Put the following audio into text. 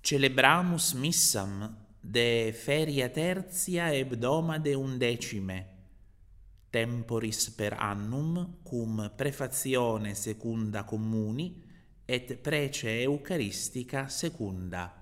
Celebramus missam de feria tertia hebdomade undecime, temporis per annum cum prefazione secunda communi et prece eucharistica secunda.